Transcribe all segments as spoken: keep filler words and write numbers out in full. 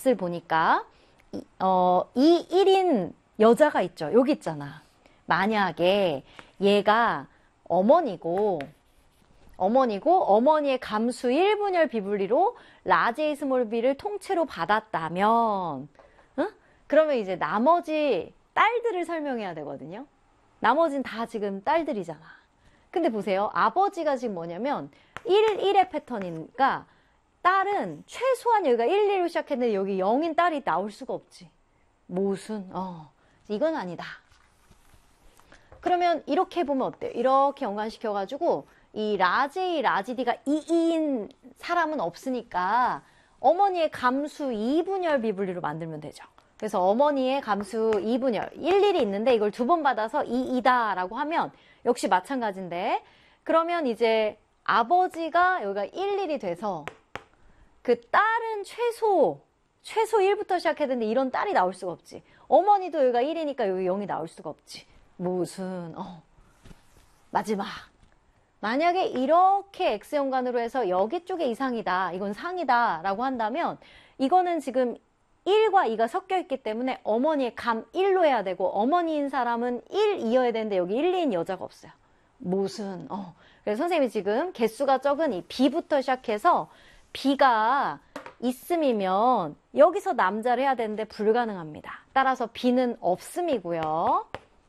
x을 보니까 이, 어, 이 일 인 여자가 있죠. 여기 있잖아. 만약에 얘가 어머니고 어머니고 어머니의 감수 일 분열 비분리로 라지 A 스몰 b를 통째로 받았다면 응? 그러면 이제 나머지 딸들을 설명해야 되거든요. 나머지는 다 지금 딸들이잖아. 근데 보세요. 아버지가 지금 뭐냐면 일, 일의 패턴이니까 딸은 최소한 여기가 일, 일로 시작했는데 여기 영인 딸이 나올 수가 없지. 무슨 어 이건 아니다. 그러면 이렇게 보면 어때요? 이렇게 연관시켜가지고 이 라지, 라지 D가 이 이인 사람은 없으니까 어머니의 감수 이 분열 비분리로 만들면 되죠. 그래서 어머니의 감수 이 분열, 일, 일이 있는데 이걸 두 번 받아서 이, 이다 라고 하면 역시 마찬가지인데 그러면 이제 아버지가 여기가 일, 일이 돼서 그 딸은 최소 최소 일부터 시작했는데 이런 딸이 나올 수가 없지. 어머니도 여기가 일이니까 여기 영이 나올 수가 없지. 무슨 어 마지막 만약에 이렇게 X연관으로 해서 여기 쪽에 이상이다 이건 상이다 라고 한다면 이거는 지금 일과 이가 섞여 있기 때문에 어머니의 감 일로 해야 되고 어머니인 사람은 일, 이여야 되는데 여기 일, 이인 여자가 없어요. 무슨 어 그래서 선생님이 지금 개수가 적은 이 B부터 시작해서 B가 있음이면 여기서 남자를 해야 되는데 불가능합니다. 따라서 B는 없음이고요.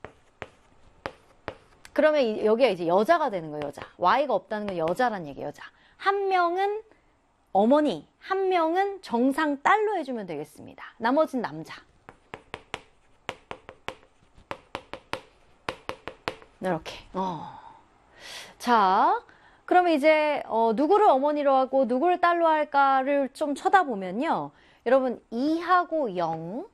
그러면 여기가 이제 여자가 되는 거예요. 여자. Y가 없다는 건 여자란 얘기예요. 여자. 한 명은 어머니, 한 명은 정상 딸로 해주면 되겠습니다. 나머지는 남자. 이렇게. 어. 자, 그러면 이제 어, 누구를 어머니로 하고 누구를 딸로 할까를 좀 쳐다보면요. 여러분 이하고 영,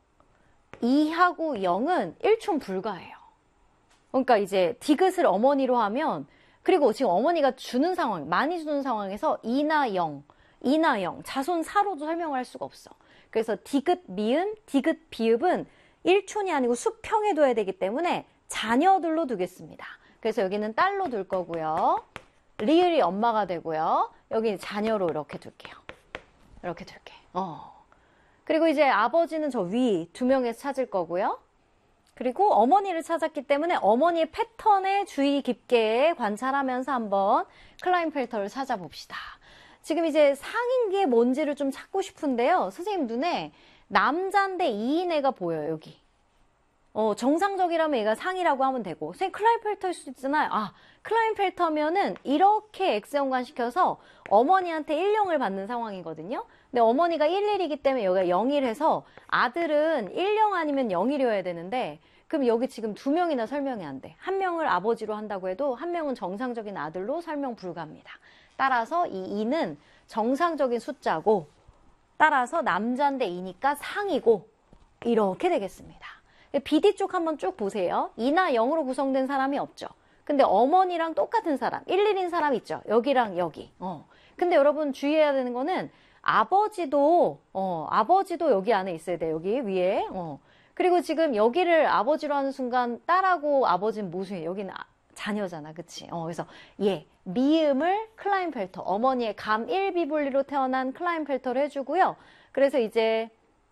이하고 영은 일촌 불가해요. 그러니까 이제 디귿을 어머니로 하면 그리고 지금 어머니가 주는 상황, 많이 주는 상황에서 이나 영, 이나 영, 자손 사로도 설명을 할 수가 없어. 그래서 디귿 미은, 디귿 비읍은 일촌이 아니고 수평에 둬야 되기 때문에 자녀들로 두겠습니다. 그래서 여기는 딸로 둘 거고요. 리을이 엄마가 되고요. 여기 자녀로 이렇게 둘게요. 이렇게 둘게. 어. 그리고 이제 아버지는 저 위 두 명에서 찾을 거고요. 그리고 어머니를 찾았기 때문에 어머니의 패턴에 주의 깊게 관찰하면서 한번 클라인펠터를 찾아봅시다. 지금 이제 상인 게 뭔지를 좀 찾고 싶은데요. 선생님 눈에 남자인데 이인 애가 보여요. 여기. 어, 정상적이라면 얘가 상이라고 하면 되고 선생님 클라인펠터일 수도 있잖아요. 아, 클라인펠터면은 이렇게 X연관시켜서 어머니한테 일, 영을 받는 상황이거든요. 근데 어머니가 일, 일이기 때문에 여기가 영이라서 아들은 일, 영 아니면 영이려야 되는데 그럼 여기 지금 두 명이나 설명이 안 돼. 한 명을 아버지로 한다고 해도 한 명은 정상적인 아들로 설명 불가합니다. 따라서 이 이는 정상적인 숫자고 따라서 남자인데 이니까 상이고 이렇게 되겠습니다. 비디 쪽 한번 쭉 보세요. 이나 영으로 구성된 사람이 없죠. 근데 어머니랑 똑같은 사람, 일, 일인 사람 있죠. 여기랑 여기. 어. 근데 여러분 주의해야 되는 거는 아버지도 어, 아버지도 여기 안에 있어야 돼요. 여기 위에. 어. 그리고 지금 여기를 아버지로 하는 순간 딸하고 아버지는 모순이에요. 여기는 아, 자녀잖아. 그치? 어, 그래서 예, 미음을 클라인펠터, 어머니의 감 일 비분리로 태어난 클라인펠터를 해주고요. 그래서 이제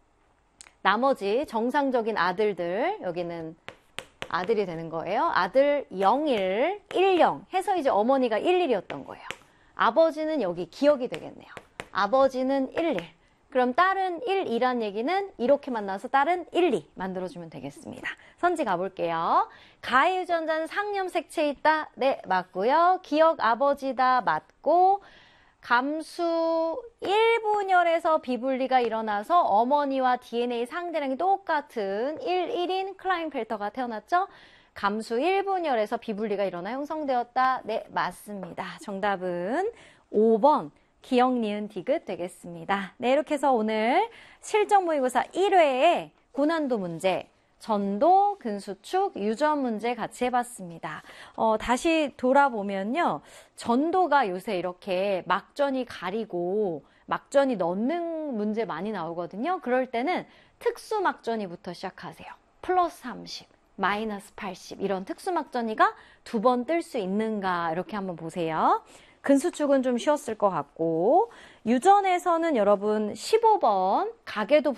나머지 정상적인 아들들, 여기는 아들이 되는 거예요. 아들 영일, 일영 해서 이제 어머니가 일일이었던 거예요. 아버지는 여기 기억이 되겠네요. 아버지는 일일. 그럼 딸은 일, 이란 얘기는 이렇게 만나서 딸은 일, 이 만들어주면 되겠습니다. 선지 가볼게요. 가의 유전자는 상염색체 있다. 네, 맞고요. 기억 아버지다. 맞고 감수 일 분열에서 비분리가 일어나서 어머니와 디엔에이 상대량이 똑같은 일, 일인 클라인펠터가 태어났죠. 감수 일 분열에서 비분리가 일어나 형성되었다. 네, 맞습니다. 정답은 오 번 기억, 니은, 디귿 되겠습니다. 네, 이렇게 해서 오늘 실전 모의고사 일 회에 고난도 문제, 전도, 근수축, 유전 문제 같이 해봤습니다. 어, 다시 돌아보면요. 전도가 요새 이렇게 막전이 가리고 막전이 넣는 문제 많이 나오거든요. 그럴 때는 특수 막전이부터 시작하세요. 플러스 삼십, 마이너스 팔십 이런 특수 막전이가 두 번 뜰 수 있는가 이렇게 한번 보세요. 근수축은 좀 쉬웠을 것 같고 유전에서는 여러분 십오 번 가계도